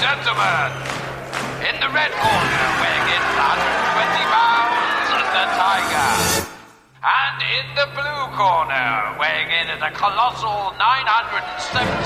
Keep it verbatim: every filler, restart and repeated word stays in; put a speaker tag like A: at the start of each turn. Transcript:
A: gentlemen, in the red corner, weighing in one hundred twenty pounds, the Tiger. And in the blue corner, weighing in at a colossal nine hundred seventy